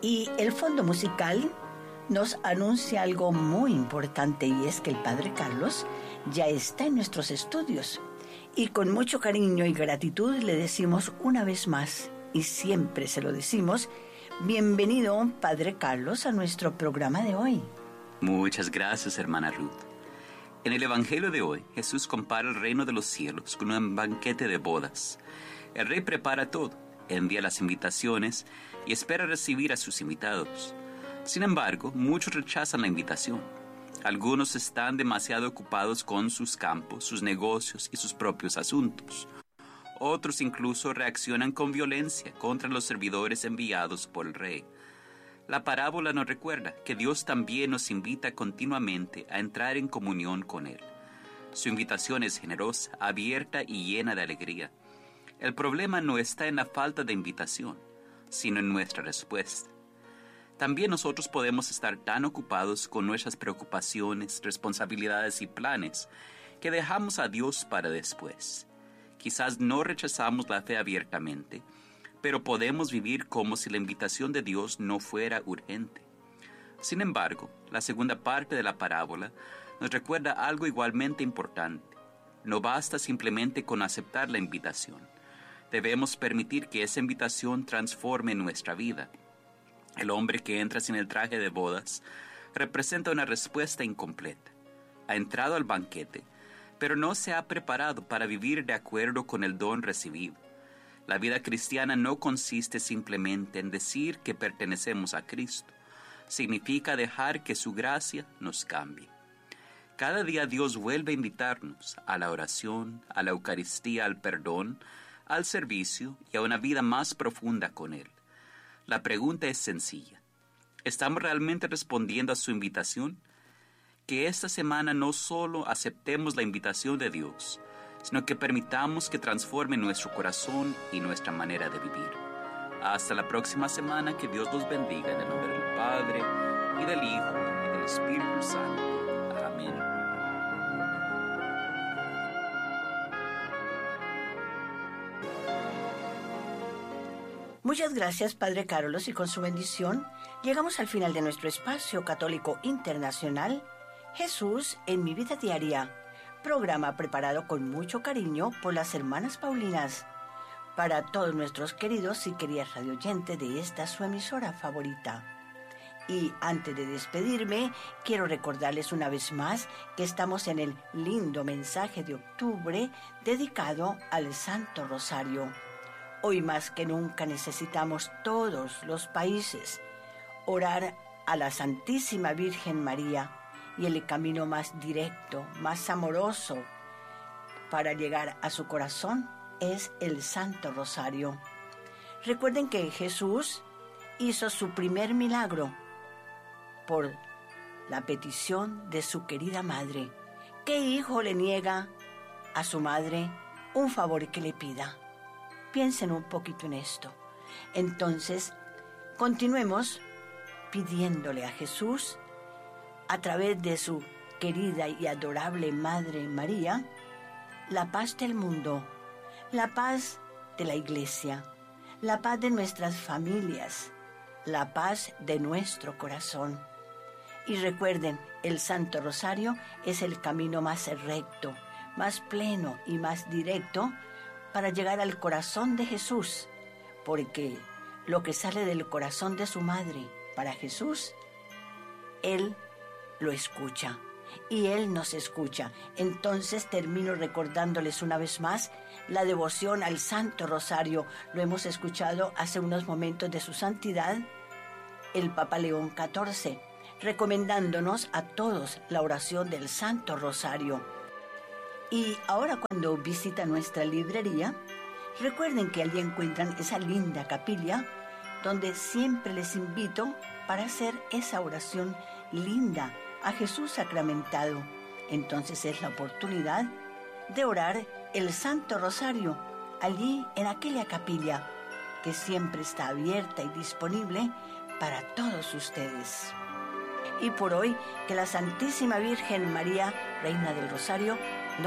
Y el fondo musical nos anuncia algo muy importante, y es que el Padre Carlos ya está en nuestros estudios. Y con mucho cariño y gratitud le decimos una vez más, y siempre se lo decimos, bienvenido, Padre Carlos, a nuestro programa de hoy. Muchas gracias, hermana Ruth. En el Evangelio de hoy, Jesús compara el reino de los cielos con un banquete de bodas. El rey prepara todo, envía las invitaciones y espera recibir a sus invitados. Sin embargo, muchos rechazan la invitación. Algunos están demasiado ocupados con sus campos, sus negocios y sus propios asuntos. Otros incluso reaccionan con violencia contra los servidores enviados por el rey. La parábola nos recuerda que Dios también nos invita continuamente a entrar en comunión con Él. Su invitación es generosa, abierta y llena de alegría. El problema no está en la falta de invitación, sino en nuestra respuesta. También nosotros podemos estar tan ocupados con nuestras preocupaciones, responsabilidades y planes que dejamos a Dios para después. Quizás no rechazamos la fe abiertamente, pero podemos vivir como si la invitación de Dios no fuera urgente. Sin embargo, la segunda parte de la parábola nos recuerda algo igualmente importante. No basta simplemente con aceptar la invitación. Debemos permitir que esa invitación transforme nuestra vida. El hombre que entra sin el traje de bodas representa una respuesta incompleta. Ha entrado al banquete, pero no se ha preparado para vivir de acuerdo con el don recibido. La vida cristiana no consiste simplemente en decir que pertenecemos a Cristo. Significa dejar que su gracia nos cambie. Cada día Dios vuelve a invitarnos a la oración, a la Eucaristía, al perdón, al servicio y a una vida más profunda con Él. La pregunta es sencilla. ¿Estamos realmente respondiendo a su invitación? Que esta semana no solo aceptemos la invitación de Dios, sino que permitamos que transforme nuestro corazón y nuestra manera de vivir. Hasta la próxima semana, que Dios los bendiga en el nombre del Padre, y del Hijo, y del Espíritu Santo. Amén. Muchas gracias, Padre Carlos, y con su bendición llegamos al final de nuestro espacio católico internacional, Jesús en mi vida diaria, programa preparado con mucho cariño por las hermanas Paulinas, para todos nuestros queridos y queridas radioyentes de esta su emisora favorita. Y antes de despedirme, quiero recordarles una vez más que estamos en el lindo mensaje de octubre dedicado al Santo Rosario. Hoy más que nunca necesitamos todos los países orar a la Santísima Virgen María, y el camino más directo, más amoroso para llegar a su corazón es el Santo Rosario. Recuerden que Jesús hizo su primer milagro por la petición de su querida madre. ¿Qué hijo le niega a su madre un favor que le pida? Piensen un poquito en esto. Entonces, continuemos pidiéndole a Jesús, a través de su querida y adorable Madre María, la paz del mundo, la paz de la Iglesia, la paz de nuestras familias, la paz de nuestro corazón. Y recuerden, el Santo Rosario es el camino más recto, más pleno y más directo para llegar al corazón de Jesús, porque lo que sale del corazón de su madre para Jesús, Él lo escucha y Él nos escucha. Entonces termino recordándoles una vez más la devoción al Santo Rosario. Lo hemos escuchado hace unos momentos de su santidad, el Papa León XIV, recomendándonos a todos la oración del Santo Rosario. Y ahora, cuando visitan nuestra librería, recuerden que allí encuentran esa linda capilla donde siempre les invito para hacer esa oración linda a Jesús sacramentado. Entonces es la oportunidad de orar el Santo Rosario allí en aquella capilla que siempre está abierta y disponible para todos ustedes. Y por hoy, que la Santísima Virgen María, Reina del Rosario,